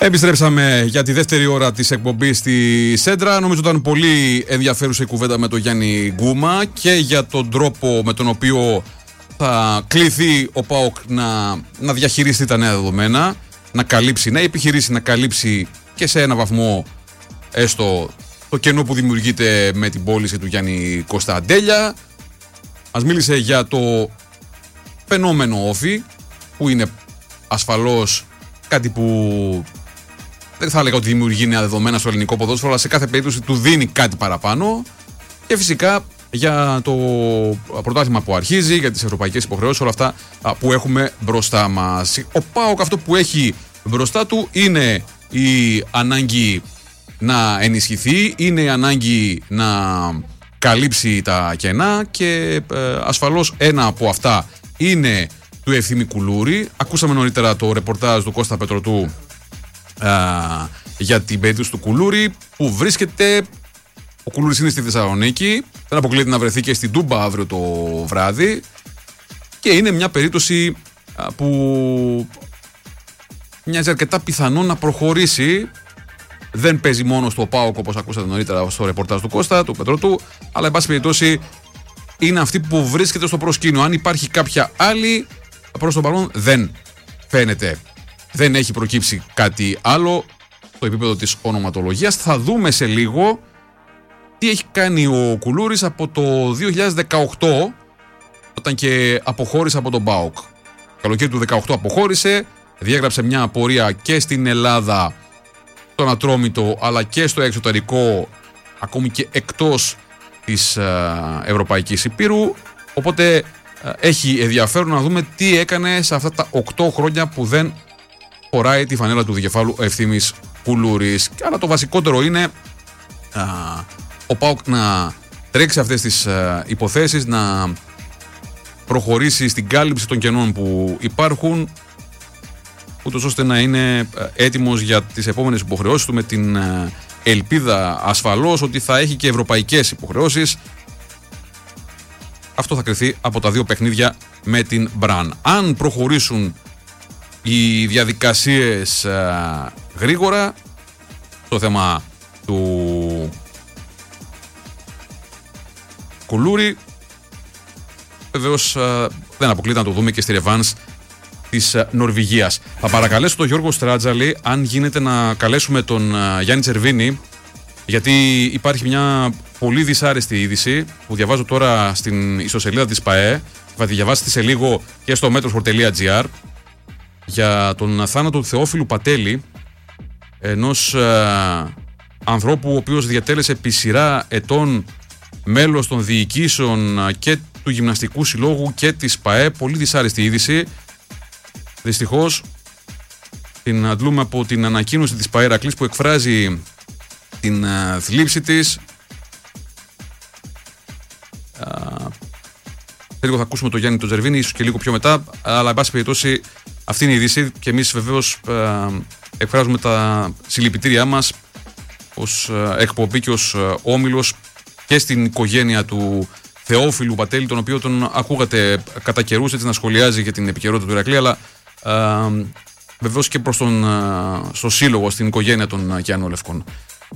Επιστρέψαμε για τη δεύτερη ώρα της εκπομπής στη Σέντρα. Νομίζω ήταν πολύ ενδιαφέρουσα η κουβέντα με τον Γιάννη Γκούμα και για τον τρόπο με τον οποίο θα κληθεί ο ΠΑΟΚ να διαχειριστεί τα νέα δεδομένα, να καλύψει, να επιχειρήσει να καλύψει και σε ένα βαθμό έστω το κενό που δημιουργείται με την πώληση του Γιάννη Κωνσταντέλια. Μας μίλησε για το φαινόμενο όφι, που είναι ασφαλώς κάτι που δεν θα έλεγα ότι δημιουργεί νέα δεδομένα στο ελληνικό ποδόσφαιρο, αλλά σε κάθε περίπτωση του δίνει κάτι παραπάνω. Και φυσικά για το πρωτάθλημα που αρχίζει, για τις ευρωπαϊκές υποχρεώσεις, όλα αυτά που έχουμε μπροστά μας. Ο ΠΑΟΚ αυτό που έχει μπροστά του είναι η ανάγκη να ενισχυθεί, είναι η ανάγκη να καλύψει τα κενά και ασφαλώς ένα από αυτά είναι του Ευθύμη Κουλούρη. Ακούσαμε νωρίτερα το ρεπορτάζ του Κώστα Πετρωτού για την περίπτωση του Κουλούρη, που βρίσκεται. Ο Κουλούρης είναι στη Θεσσαλονίκη, δεν αποκλείεται να βρεθεί και στην Τούμπα αύριο το βράδυ, και είναι μια περίπτωση που μοιάζει αρκετά πιθανό να προχωρήσει. Δεν παίζει μόνο στο ΠΑΟΚ, όπως ακούσατε νωρίτερα στο ρεπορτάζ του Κώστα, του Πετρωτού, αλλά εν πάση περιπτώσει είναι αυτή που βρίσκεται στο προσκήνιο. Αν υπάρχει κάποια άλλη, προς το παρόν δεν φαίνεται. Δεν έχει προκύψει κάτι άλλο στο επίπεδο της ονοματολογίας. Θα δούμε σε λίγο τι έχει κάνει ο Κουλούρης από το 2018, όταν και αποχώρησε από τον ΠΑΟΚ. Καλοκαίρι του 2018 αποχώρησε, διέγραψε μια απορία και στην Ελλάδα, στον Ατρόμητο, αλλά και στο εξωτερικό, ακόμη και εκτός της Ευρωπαϊκής Υπήρου. Οπότε έχει ενδιαφέρον να δούμε τι έκανε σε αυτά τα 8 χρόνια που δεν φοράει τη φανέλα του δικεφάλου Ευθύμης Κουλούρης. Αλλά το βασικότερο είναι ο ΠΑΟΚ να τρέξει αυτές τις υποθέσεις, να προχωρήσει στην κάλυψη των κενών που υπάρχουν, ούτως ώστε να είναι έτοιμος για τις επόμενες υποχρεώσεις του, με την ελπίδα ασφαλώς ότι θα έχει και ευρωπαϊκές υποχρεώσεις. Αυτό θα κριθεί από τα δύο παιχνίδια με την Μπραν. Αν προχωρήσουν οι διαδικασίες γρήγορα στο θέμα του Κουλούρη, βεβαίως δεν αποκλείται να το δούμε και στη ρεβάνς της Νορβηγίας. Θα παρακαλέσω τον Γιώργο Στράτζαλη, αν γίνεται, να καλέσουμε τον Γιάννη Τσερβίνη, γιατί υπάρχει μια πολύ δυσάρεστη είδηση που διαβάζω τώρα στην ιστοσελίδα της ΠΑΕ. Θα τη διαβάσετε σε λίγο και στο metrosport.gr, για τον θάνατο του Θεόφιλου Πατέλη, ενός ανθρώπου ο οποίος διατέλεσε επί σειρά ετών μέλος των διοικήσεων και του Γυμναστικού Συλλόγου και της ΠΑΕ. Πολύ δυσάρεστη είδηση. Δυστυχώς την αντλούμε από την ανακοίνωση της ΠΑΕ Ηρακλής, που εκφράζει την θλίψη της. Λίγο θα ακούσουμε τον Γιάννη τον Τζερβίνη, ίσως και λίγο πιο μετά, αλλά εν πάση περιπτώσει αυτή είναι η είδηση και εμείς βεβαίως εκφράζουμε τα συλληπιτήριά μας ως εκπομπή και ως όμιλος και στην οικογένεια του Θεόφιλου Πατέλη, τον οποίο τον ακούγατε κατά καιρούς έτσι να σχολιάζει για την επικαιρότητα του Ηρακλή, αλλά βεβαίως και προς στο σύλλογο, στην οικογένεια των Κιάνου Λευκών.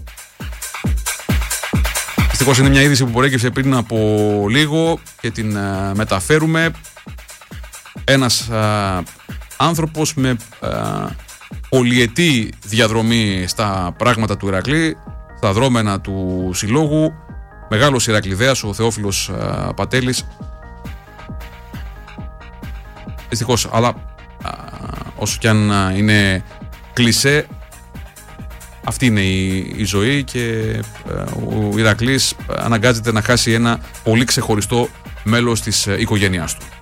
Δυστυχώς είναι μια είδηση που προέκυψε πριν από λίγο και την μεταφέρουμε. Ένας άνθρωπος με πολυετή διαδρομή στα πράγματα του Ηρακλή, στα δρόμενα του συλλόγου, μεγάλος Ηρακλιδέας ο Θεόφιλος Πατέλης. Δυστυχώς, αλλά όσο κι αν είναι κλισέ, αυτή είναι η ζωή και ο Ηρακλής αναγκάζεται να χάσει ένα πολύ ξεχωριστό μέλος της οικογένειάς του.